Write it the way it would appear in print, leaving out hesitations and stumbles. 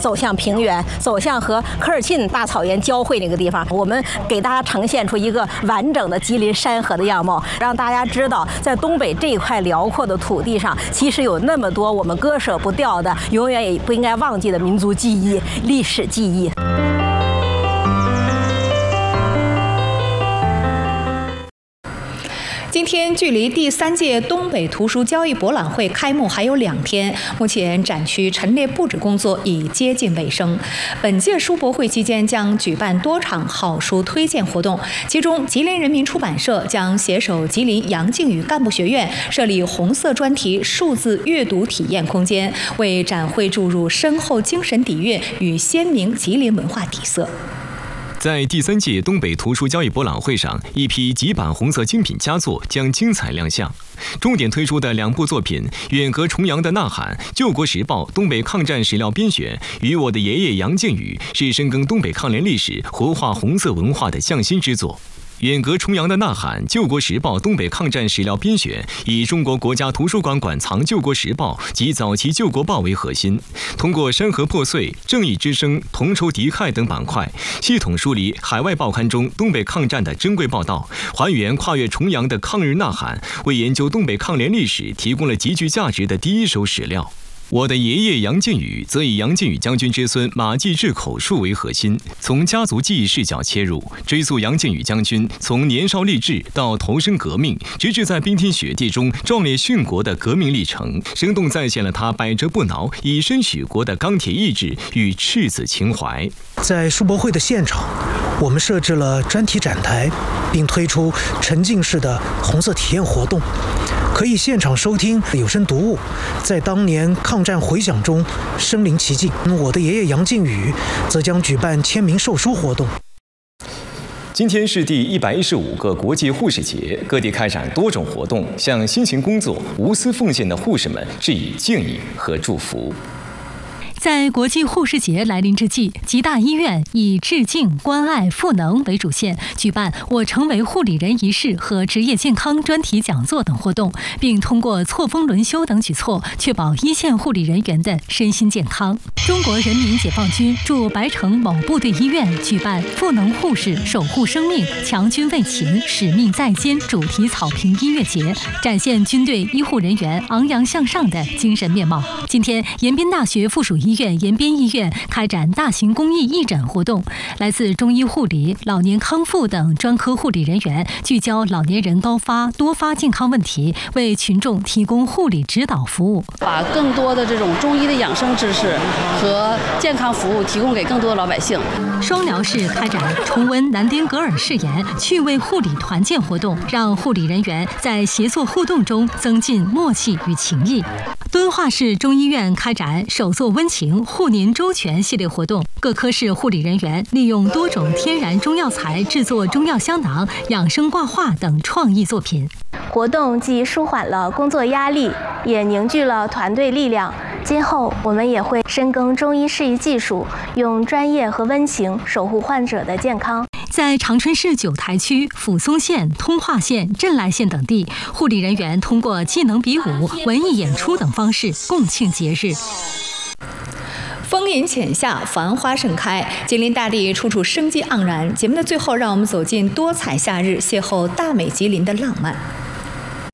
走向平原，走向和科尔沁大草原交汇那个地方。我们给大家呈现出一个完整的吉林山河的样貌，让大家知道，在东北这一块辽阔的土地上，其实有那么多我们割舍不掉的、永远也不应该忘记的民族记忆、历史记忆。 今天距离第3届东北图书交易博览会开幕还有2天，目前展区陈列布置工作已接近尾声。本届书博会期间将举办多场好书推荐活动，其中吉林人民出版社将携手吉林杨靖宇干部学院设立红色专题数字阅读体验空间，为展会注入深厚精神底蕴与鲜明吉林文化底色。 在第3届东北图书交易博览会上，一批几版红色精品佳作将精彩亮相。重点推出的2部作品《远隔重洋的呐喊》《救国时报东北抗战史料编选》与我的爷爷杨靖宇，是深耕东北抗联历史、活化红色文化的匠心之作。远隔重洋的呐喊，救国时报东北抗战史料编选以中国国家图书馆馆藏救国时报及早期救国报为核心，通过山河破碎、正义之声、同仇敌忾等板块，系统梳理海外报刊中东北抗战的珍贵报道，还原跨越重洋的抗日呐喊，为研究东北抗联历史提供了极具价值的第一手史料。我的爷爷杨靖宇则以杨靖宇将军之孙马继志口述为核心，从家族记忆视角切入，追溯杨靖宇将军从年少立志到投身革命，直至在冰天雪地中壮烈殉国的革命历程，生动再现了他百折不挠、以身许国的钢铁意志与赤子情怀。 在书博会的现场，我们设置了专题展台，并推出沉浸式的红色体验活动，可以现场收听有声读物，在当年抗战回响中身临其境。我的爷爷杨靖宇则将举办签名售书活动。 今天是第115个国际护士节，各地开展多种活动，向辛勤工作、无私奉献的护士们致以敬意和祝福。 在国际护士节来临之际，吉大医院以致敬、关爱、赋能为主线，举办“我成为护理人”仪式和职业健康专题讲座等活动，并通过错峰轮休等举措，确保一线护理人员的身心健康。中国人民解放军驻白城某部队医院举办“赋能护士，守护生命，强军为勤，使命在肩”主题草坪音乐节，展现军队医护人员昂扬向上的精神面貌。今天，延边大学附属医院延边医院开展大型公益义诊活动，来自中医护理、老年康复等专科护理人员聚焦老年人高发多发健康问题，为群众提供护理指导服务， 把更多的这种中医的养生知识和健康服务提供给更多的老百姓。 双辽市开展重温南丁格尔誓言趣味护理团建活动，让护理人员在协作互动中增进默契与情谊。敦化市中医院开展手作温情护您周全系列活动，各科室护理人员利用多种天然中药材制作中药香囊、养生挂画等创意作品。 活动既舒缓了工作压力，也凝聚了团队力量。今后我们也会深耕中医适宜技术，用专业和温情守护患者的健康。 在长春市九台区抚松县、通化县、镇来县等地，护理人员通过技能比武、文艺演出等方式共庆节日。 风云浅下，繁花盛开，吉林大地处处生机盎然。节目的最后，让我们走进多彩夏日，邂逅大美吉林的浪漫。